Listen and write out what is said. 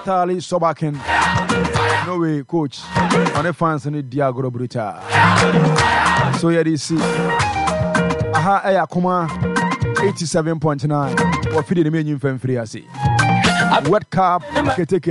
Vitali Sobakin. No way, coach. On the fans in the Diagoro Bruta. So yeah, this see. Aha, Ayakuma 87.9. Or feeding the menu from free. What cup?